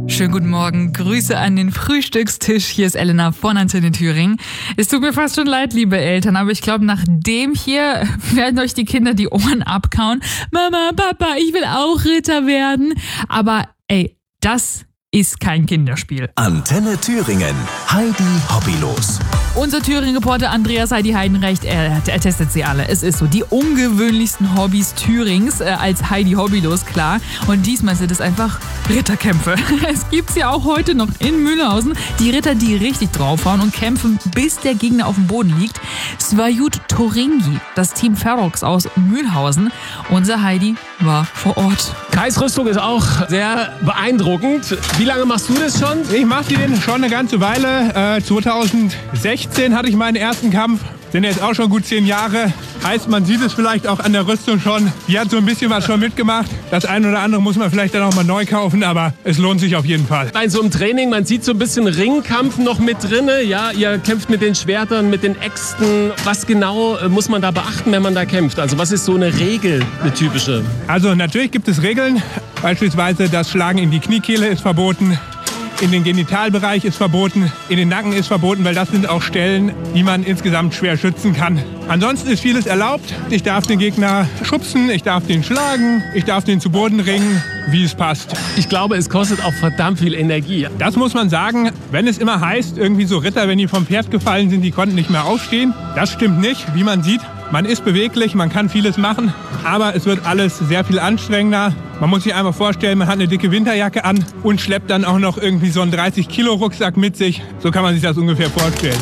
Schönen guten Morgen, Grüße an den Frühstückstisch. Hier ist Elena von Antenne Thüringen. Es tut mir fast schon leid, liebe Eltern, aber ich glaube, nach dem hier werden euch die Kinder die Ohren abkauen. Mama, Papa, ich will auch Ritter werden. Aber ey, das ist kein Kinderspiel. Antenne Thüringen. Heidi Hobbylos. Unser Thüringen-Reporter Andreas Heidi Heidenrecht, er testet sie alle. Es ist so, die ungewöhnlichsten Hobbys Thürings als Heidi Hobbylos, klar. Und diesmal sind es einfach Ritterkämpfe. Es gibt sie auch heute noch in Mühlhausen. Die Ritter, die richtig draufhauen und kämpfen, bis der Gegner auf dem Boden liegt. Svajut Turingi, das Team Ferox aus Mühlhausen. Unser Heidi war vor Ort. Kreisrüstung ist auch sehr beeindruckend. Wie lange machst du das schon? Ich mache die schon eine ganze Weile. 2016 hatte ich meinen ersten Kampf. Sind jetzt auch schon gut 10 Jahre. Heißt, man sieht es vielleicht auch an der Rüstung schon. Die hat so ein bisschen was schon mitgemacht. Das eine oder andere muss man vielleicht dann auch mal neu kaufen, aber es lohnt sich auf jeden Fall. Bei so einem Training, man sieht so ein bisschen Ringkampf noch mit drin. Ja, ihr kämpft mit den Schwertern, mit den Äxten. Was genau muss man da beachten, wenn man da kämpft? Also was ist so eine Regel, eine typische? Also natürlich gibt es Regeln. Beispielsweise das Schlagen in die Kniekehle ist verboten. In den Genitalbereich ist verboten, in den Nacken ist verboten, weil das sind auch Stellen, die man insgesamt schwer schützen kann. Ansonsten ist vieles erlaubt. Ich darf den Gegner schubsen, ich darf den schlagen, ich darf den zu Boden ringen, wie es passt. Ich glaube, es kostet auch verdammt viel Energie. Das muss man sagen, wenn es immer heißt, irgendwie so Ritter, wenn die vom Pferd gefallen sind, die konnten nicht mehr aufstehen. Das stimmt nicht, wie man sieht. Man ist beweglich, man kann vieles machen, aber es wird alles sehr viel anstrengender. Man muss sich einmal vorstellen, man hat eine dicke Winterjacke an und schleppt dann auch noch irgendwie so einen 30-Kilo-Rucksack mit sich. So kann man sich das ungefähr vorstellen.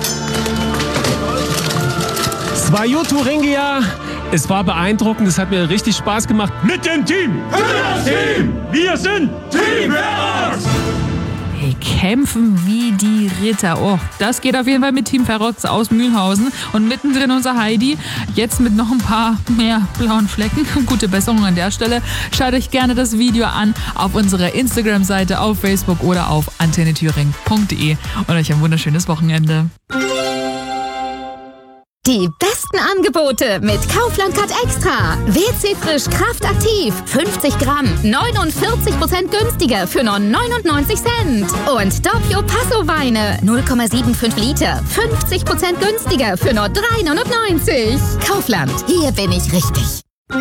Svajut Turingi, es war beeindruckend, es hat mir richtig Spaß gemacht. Mit dem Team! Für das Team! Wir sind Team Ferox! Hey, kämpfen wie die Ritter. Oh, das geht auf jeden Fall mit Team Ferox aus Mühlhausen. Und mittendrin unser Heidi, jetzt mit noch ein paar mehr blauen Flecken. Gute Besserung an der Stelle. Schaut euch gerne das Video an auf unserer Instagram-Seite, auf Facebook oder auf antennethüringen.de. Und euch ein wunderschönes Wochenende. Die besten Angebote mit Kaufland Cut Extra. WC Frisch Kraftaktiv. 50 Gramm. 49% günstiger für nur 99 Cent. Und Doppio Passo Weine. 0,75 Liter. 50% günstiger für nur 3,99. Kaufland. Hier bin ich richtig.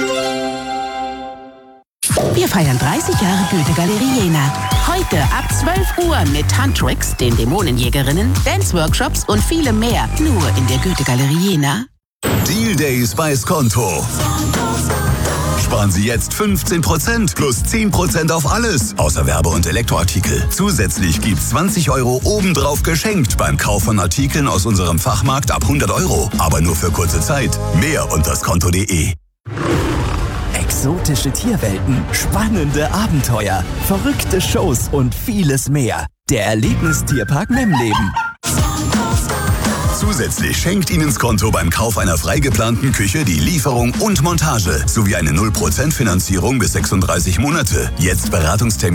Wir feiern 30 Jahre Goethe-Galerie Jena. Heute ab 12 Uhr mit Tantrix, den Dämonenjägerinnen, Dance-Workshops und vielem mehr. Nur in der Goethe-Galerie Jena. Deal Days bei Skonto. Sparen Sie jetzt 15% plus 10% auf alles, außer Werbe- und Elektroartikel. Zusätzlich gibt's 20 € obendrauf geschenkt beim Kauf von Artikeln aus unserem Fachmarkt ab 100 €. Aber nur für kurze Zeit. Mehr unter skonto.de. Exotische Tierwelten, spannende Abenteuer, verrückte Shows und vieles mehr. Der Erlebnistierpark Memleben. Zusätzlich schenkt Ihnen Skonto beim Kauf einer frei geplanten Küche die Lieferung und Montage sowie eine 0% Finanzierung bis 36 Monate. Jetzt Beratungstermin